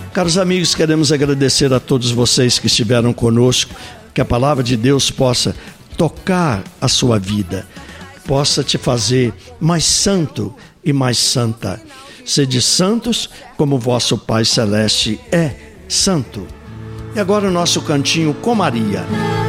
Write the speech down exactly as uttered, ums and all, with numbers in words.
Caros amigos, queremos agradecer a todos vocês que estiveram conosco, que a palavra de Deus possa tocar a sua vida, possa te fazer mais santo e mais santa. Sede santos como vosso Pai Celeste é santo. E agora o nosso cantinho com Maria.